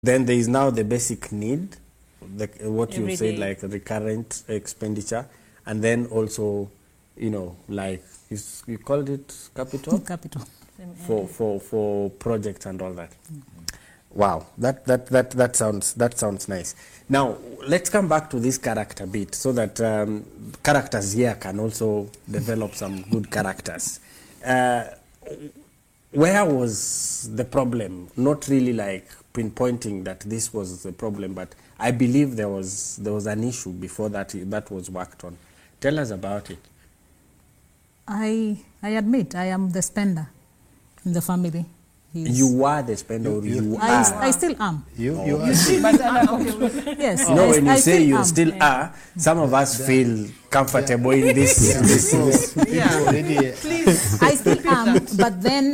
Then there is now the basic need, what you Every said, day. like recurrent expenditure, and then also, like you called it capital Capital. for projects and all that. Wow, that sounds nice. Now let's come back to this character bit, so that characters here can also develop some good characters. Where was the problem? Not really like pinpointing that this was the problem, but I believe there was an issue before that was worked on. Tell us about it. I admit I am the spender in the family. You were the spender, or you are? I still am. You are. Yes. You know, when you I say you am. still are, some of us feel comfortable in this. I still am, but then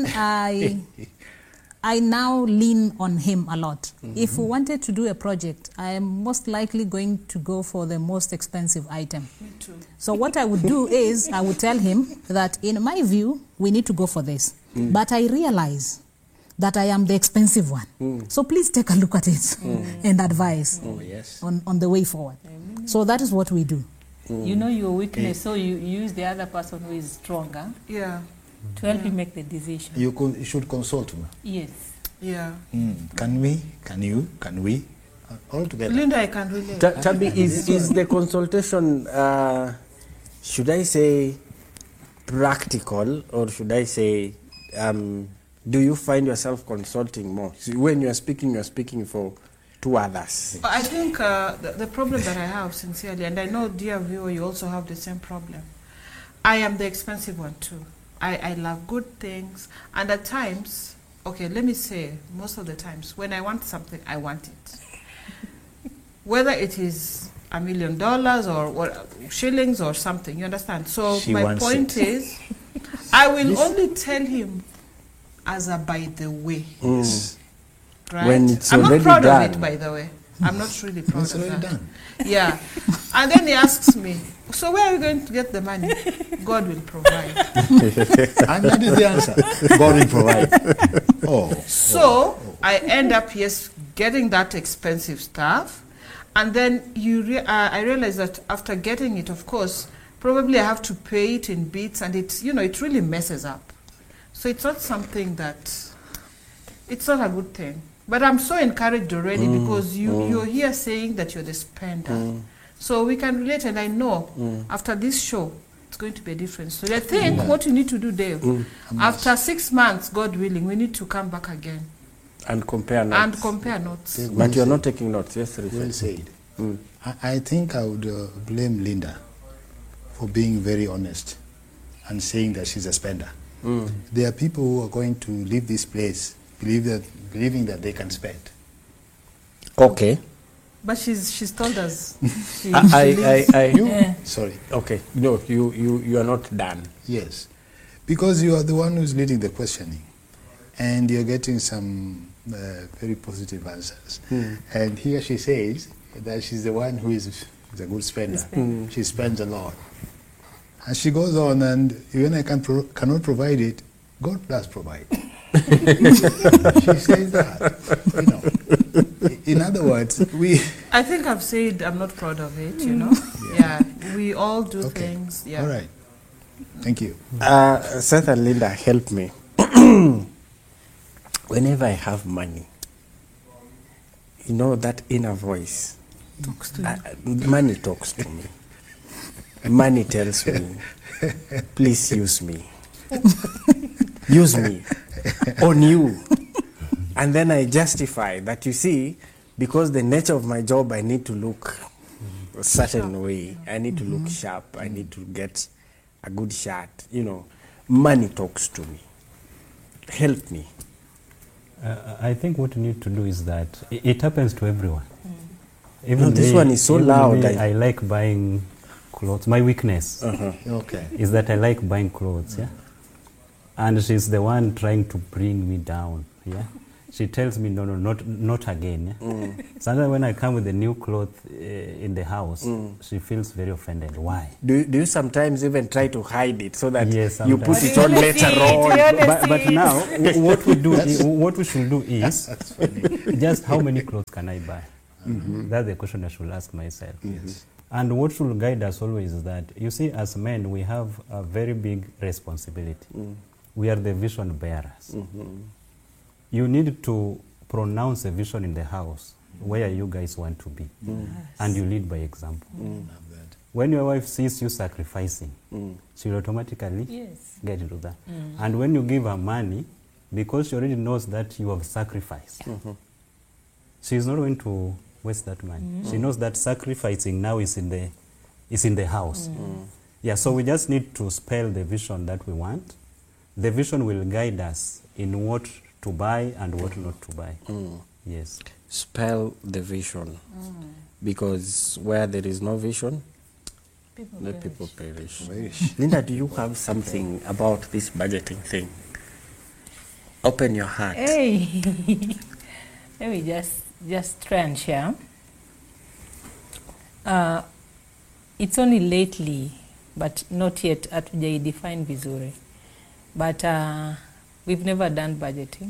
I now lean on him a lot. If we wanted to do a project, I am most likely going to go for the most expensive item. Me too. So what I would do is I would tell him that in my view, we need to go for this. But I realize that I am the expensive one. So please take a look at it and advise on the way forward. So that is what we do. You know your weakness, so you use the other person who is stronger Yeah, to help you make the decision. You should consult me. Yes. yeah. Can we? Can you? Can we? All together. Linda, I can relate. Tabi, is the consultation, should I say practical, or should I say, do you find yourself consulting more? So when you're speaking for two others. I think the problem that I have, sincerely, and I know, dear viewer, you also have the same problem. I am the expensive one too. I love good things, and at times, okay, let me say, most of the times, when I want something, I want it. Whether it is $1 million or what, shillings or something, you understand? So She my wants point it. is, I will only tell him as a by the way. Right? When it's I'm not already proud done. of it, by the way. I'm not really proud It's of already that. done. Yeah. And then he asks me, so where are you going to get the money? God will provide. And that is the answer. God will provide. So I end up, yes, getting that expensive stuff. And then I realize that after getting it, of course, probably I have to pay it in bits, and it really messes up. So it's not something that, it's not a good thing. But I'm so encouraged already because you're here saying that you're the spender. So we can relate, and I know after this show, it's going to be a difference. So I think what you need to do, Dave, after 6 months, God willing, we need to come back again. And compare notes. And compare notes. But you're not taking notes, yes? Well said. I think I would blame Linda for being very honest and saying that she's a spender. There are people who are going to leave this place believing that they can spend. Okay. But she's told us. Sorry. Okay. No, you are not done. Yes. Because you are the one who's leading the questioning. And you're getting some very positive answers. And here she says that she's the one who is a good spender. She spends a lot. And she goes on, and when I cannot provide it, God does provide. She says that. In other words, I think I've said I'm not proud of it, Yeah, we all do things. Yeah. All right. Thank you. Seth and Linda, help me. Whenever I have money, that inner voice. Talks to you. Money talks to me. Money tells me, please use me. Use me on you. And then I justify that, you see, because the nature of my job, I need to look a certain way. I need to look sharp. I need to get a good shot. Money talks to me. Help me. I think what you need to do is that it happens to everyone. No, this one is so loud. I like buying clothes. My weakness is that I like buying clothes, yeah? And she's the one trying to bring me down, yeah? she tells me, no, not again. Sometimes when I come with a new cloth in the house, she feels very offended. Why? Do you sometimes even try to hide it so that Yes, you put sometimes. it on later on? But now, what we should do is, just how many clothes can I buy? That's the question I should ask myself. And what should guide us always is that, you see, as men, we have a very big responsibility. We are the vision bearers. You need to pronounce a vision in the house where you guys want to be. And you lead by example. When your wife sees you sacrificing, she will automatically get into that. And when you give her money, because she already knows that you have sacrificed, she is not going to waste that money. She knows that sacrificing now is in the house. Yeah, so we just need to spell the vision that we want. The vision will guide us in what to buy and what not to buy. Yes. Spell the vision. Because where there is no vision, people perish. Linda, do you have something about this budgeting thing? Open your heart. Hey, let me just try and share. It's only lately, but not yet hatujai define vizuri. But we've never done budgeting.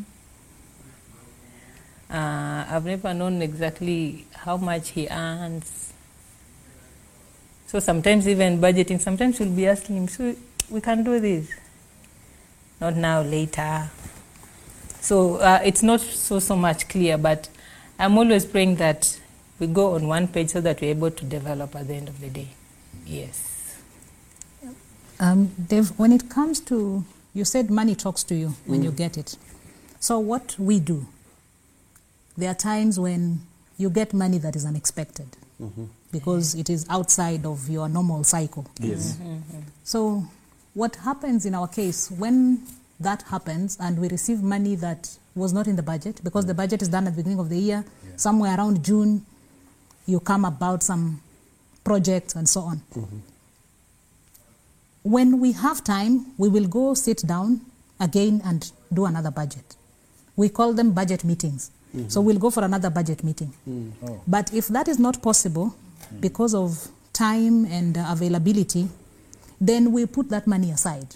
I've never known exactly how much he earns. So sometimes even budgeting, sometimes we'll be asking him, so we can do this. Not now, later. So it's not so much clear, but I'm always praying that we go on one page so that we're able to develop at the end of the day. Yes. Dave, when it comes to, you said money talks to you when you get it. So what we do, there are times when you get money that is unexpected because it is outside of your normal cycle. Yes. So what happens in our case, when that happens and we receive money that was not in the budget, because the budget is done at the beginning of the year, somewhere around June, you come about some projects and so on. When we have time, we will go sit down again and do another budget. We call them budget meetings. So we'll go for another budget meeting. But if that is not possible because of time and availability, then we put that money aside.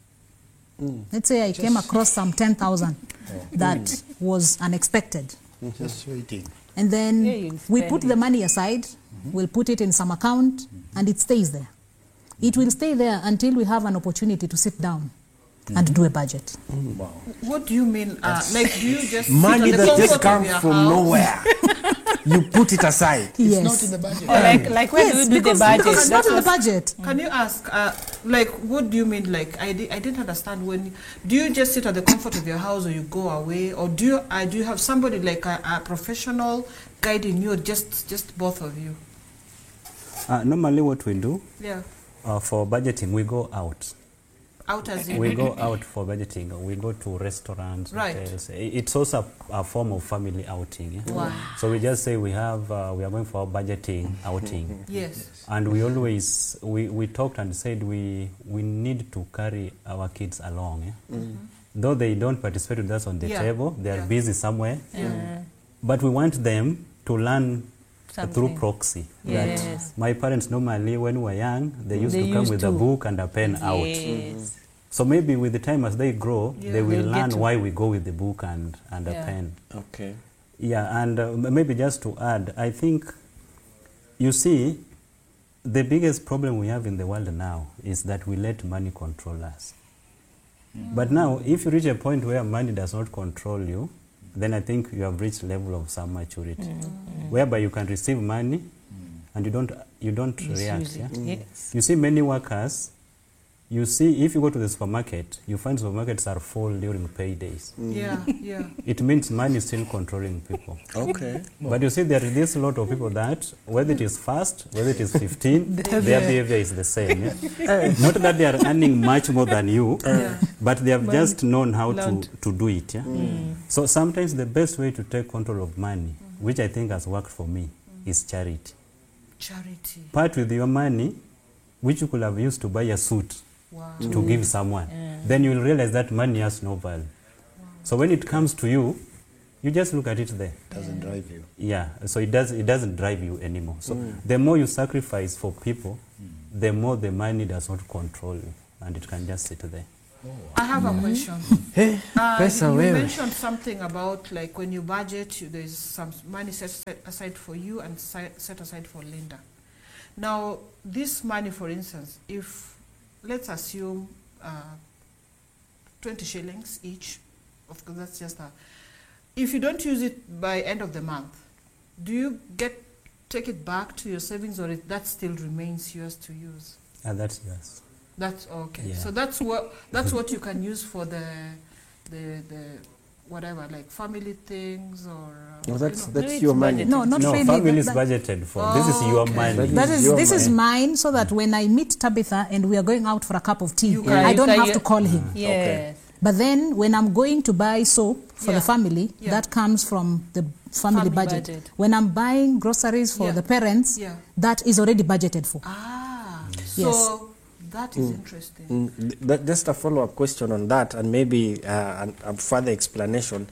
Let's say I came across some 10,000 that was unexpected. Just waiting. And then you'll we spend put the money aside, we'll put it in some account, and it stays there. It will stay there until we have an opportunity to sit down and do a budget. Wow. What do you mean? Like, do you just Money sit on the that just comfort of comes your from house? nowhere. You put it aside. Yes. It's not in the budget. Like when Yes, do we do the because budget? it's not in the budget. Can you ask, like, what do you mean? Like, I didn't understand. When do you just sit at the comfort of your house, or you go away, or do you have somebody like a professional guiding you, or just both of you? Normally what we do, Yeah, for budgeting, we go out. out as in. We go out for budgeting. We go to restaurants, Right. hotels. It's also a form of family outing. Yeah? Wow. So we just say we are going for a budgeting outing. Yes. And we always, we talked and said we need to carry our kids along. Yeah? Though they don't participate with us on the Yeah. table, they are Yeah. busy somewhere. Yeah. But we want them to learn through Something. proxy. Yes. That my parents normally, when we were young, they used They to come used with to. a book and a pen out. Yes. So maybe with the time as they grow, Yeah. they will They'll get learn to- why we go with the book and a Yeah. pen. Okay. Yeah, and maybe just to add, I think, you see, the biggest problem we have in the world now is that we let money control us. But now, if you reach a point where money does not control you, then I think you have reached level of some maturity, whereby you can receive money and you don't react. Misuse Yeah? it. Yes. You see many workers, you see if you go to the supermarket, you find supermarkets are full during paydays. Yeah. Yeah. It means money is still controlling people. Okay. But you see there is this lot of people that whether it is fast, whether it is 15, their behavior is the same. Yeah? Not that they are earning much more than you, but they have just known how to do it. Yeah? So sometimes the best way to take control of money, which I think has worked for me, is charity. Charity. Part with your money, which you could have used to buy a suit Wow. to give someone, then you will realize that money has no value. So when it comes to you, You just look at it there. Doesn't drive you. Yeah, so it doesn't drive you anymore. So the more you sacrifice for people, the more the money does not control you, and it can just sit there. I have a question. Hey, pesa You wewe. mentioned something about like when you budget, there's some money set aside for you and set aside for Linda. Now, this money, for instance, if let's assume 20 shillings each, of course that's just a. If you don't use it by end of the month, do you take it back to your savings, or that still remains yours to use? And that's yours. That's okay. Yeah. So that's what you can use for the whatever, like family things or. No, that's Maybe it's your money. budgeted. No, not No, really. family is That- budgeted for. This is your Okay. money. That is your This is money. mine, so that when I meet Tabitha and we are going out for a cup of tea, You I guys don't are have you- to call him. Yes. But then when I'm going to buy soap for Yeah. the family, Yeah. that comes from the family Family budget. budget. When I'm buying groceries for Yeah. the parents, Yeah. that is already budgeted for. Ah, Yes. so that is interesting. Just a follow-up question on that, and maybe a further explanation.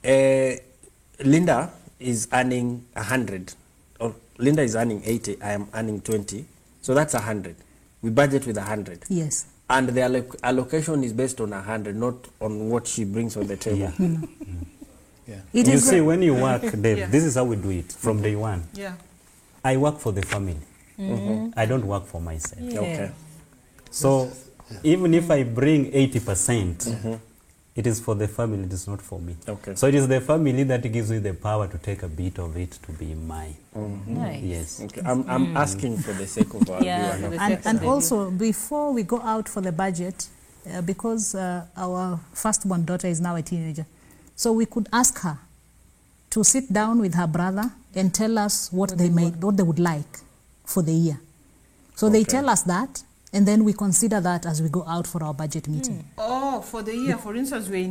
Linda is earning 100, or Linda is earning 80. I am earning 20, so that's 100. We budget with 100, Yes. and the allocation is based on 100, not on what she brings on the table. Yeah. Yeah. It You is see, when you work, Dave, Yeah. this is how we do it from day one. Yeah. I work for the family. I don't work for myself. Yeah. Okay. So even if I bring 80%, it is for the family, it is not for me. Okay. So it is the family that gives me the power to take a bit of it to be mine. Nice. Yes. Okay. I'm asking for the sake of our Yeah, viewer. for the And, sake and of the also, before we go out for the budget, because our firstborn daughter is now a teenager, so we could ask her to sit down with her brother and tell us what they would like for the year. So they Okay. tell us that, and then we consider that as we go out for our budget meeting. Oh, for the year, for instance, we're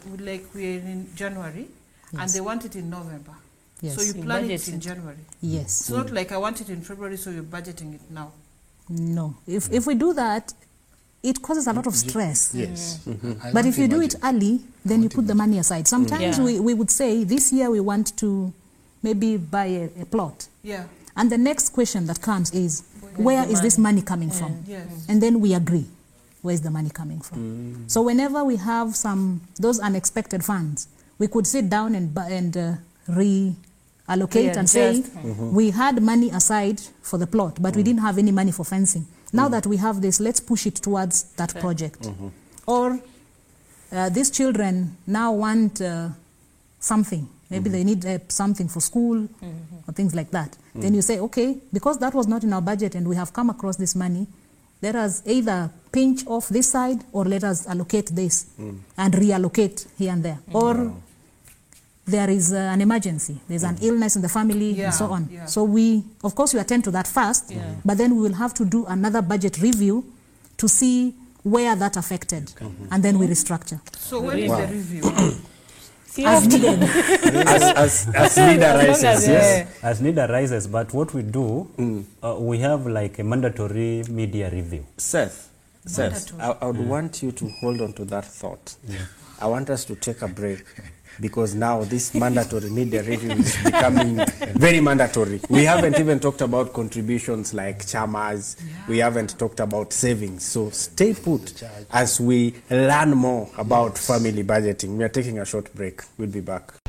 in January, and they want it in November. Yes. So you You plan budget it in it. January. Yes. It's not like I want it in February, so you're budgeting it now. No. If we do that, it causes a lot of stress. Yes. I But want if you do imagine. it early, then you put the money aside. Sometimes Yeah. we would say, this year we want to maybe buy a plot. Yeah. And the next question that comes is, where is this money coming from? Yes. And then we agree, where is the money coming from? So whenever we have those unexpected funds, we could sit down and reallocate and say, Readjust. we had money aside for the plot, but we didn't have any money for fencing. Now that we have this, let's push it towards that project. Or these children now want something. Maybe they need something for school or things like that. Then you say, okay, because that was not in our budget and we have come across this money, let us either pinch off this side or let us allocate this and reallocate here and there. Or there is an emergency, there's an illness in the family Yeah, and so on. yeah. So of course, we attend to that first, but then we will have to do another budget review to see where that affected, and then we restructure. So when is the review? As needed. as need arises, yes. As need arises, but what we do, we have like a mandatory media review. Seth, I would want you to hold on to that thought. I want us to take a break because now this mandatory media review is becoming very mandatory. We haven't even talked about contributions like chamas. We haven't talked about savings. So stay put as we learn more about family budgeting. We are taking a short break. We'll be back.